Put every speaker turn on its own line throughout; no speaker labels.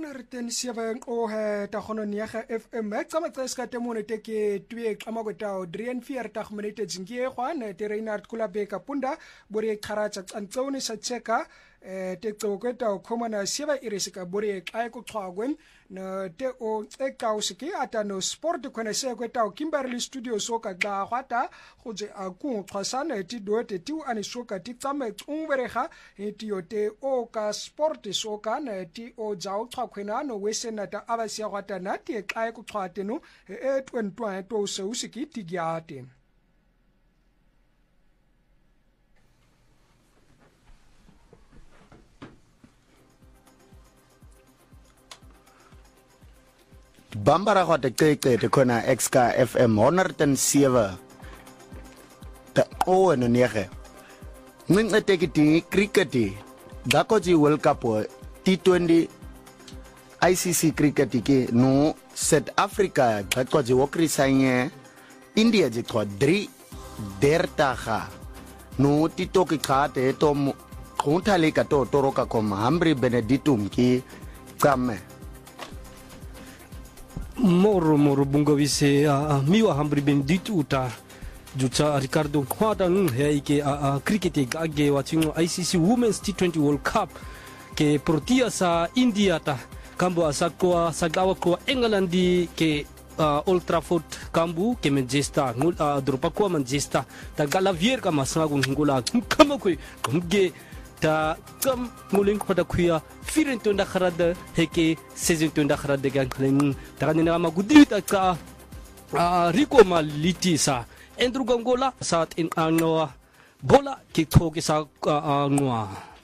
107 ta khononiaga FM tsama tseska temone teke tue xama kwetao Drian Fier ta khmonete jingie khwane te Reinhard Kulabeka punda bori kharacha tsantsone sa cheka te tsokwetao khomana siba irisika bori xa ku xwagwen no te o tseka usiki ata no sport khona se kwetao Kimberley Studio soka ga gwata go je a ku xwasana ti dote ti ani soka ti tsama tsungberega ti yote o ka sport soka na ti o jao xwakhwena no wesenata abasia gwata na ti xa ku xwate no e 22 to se usiki ti gyate
Bambara gaat te kona XK FM 107 te o en 9 Ninge tekiti cricket dako ji World Cup T20 ICC cricket ke no South Africa dako ji wokri sanye India ji 3 dertaga no titoki khate to khontale ka to toroka kom Hambri Benedictum ki kame
Moro bungavise miwa Hambri Benedictum uta juta Ricardo Quadang ke cricket age watching ICC Women's T20 World Cup ke protia sa India ta kambo asakwa sagawa ko England ke Old Trafford kambu ke Manchester ngul drupa ko Manchester ta galavier ka masagung ngula kama ko ge ta kam nguling pada kuya firen to nakharada heke season to nakharada gang klen ta kanina magudi ta ka Rico Maliti sa Andrew Gongola sa in ano bola kitoki sa ngwa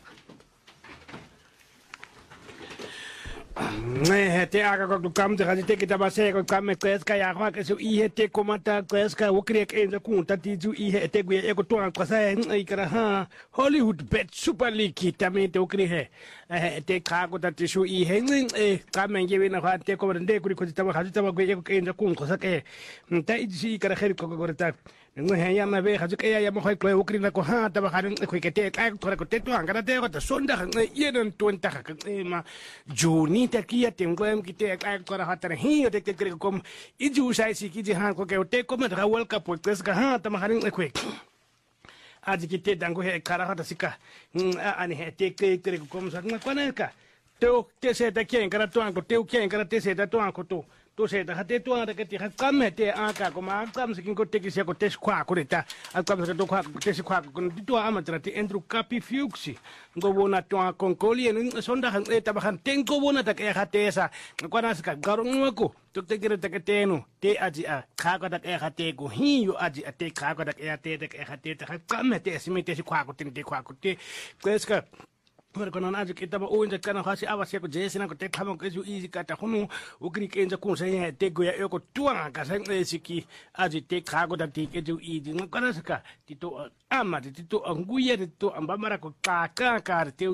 te aga ko kam de hadite kita base ko kam ko eska ya ko ke su i te komata ko eska wokri ek en ku ta ti ju i te gu e ko to ko sa ai kara ha Hollywood Bet Super League tamé te wokri he te ka ko ta ti su i he e kam nge we na ha te ko de ku ko ta ba ha ta ba gu e ko en ku sa ke ta i ji kara kher ko ko ta ngo he ya ma be ha ju ke ya mo ko wokri na ko ha ta ba ha ko ke te ka ko te to ngara te ko ta sonda ye den to ta ka ma juni te kia tengo em kite ak kora hatare hi te te kom iju sai si ki han ko ke te kom ta World Cup ko ka ha ta ma harin ko aji kite dango he kara hata sika ani he te ke kom sa ko na ka te se ta kien kara to an ko te kien kara te se ta to an ko to se ta hate to an ke ti ha kam te aka ko ma kam sikin ko te ki se ko te kwa ko ta al kam se to kwa te se kwa ko to amatra te Andrew Capi Fuxi ngo bona to an konkoli en sonda han ta ba han tenko bona ta ke hate sa ko na ska garong ko to te kire te ke te no te aji a ka ko ta ke hate ko hi yo aji a te ka ko ta ke hate ta kam te si me te si kwa ko te ska Pero con ajo que estaba hoy en el hasi abas ko jesina ko te khamo ko easy kata khunu ukri kenza ku sa te go ya ko tuanga ka sa siki aji te khago da ti ke ju easy ngana saka tito ama tito anguye tito ambamara ko ka te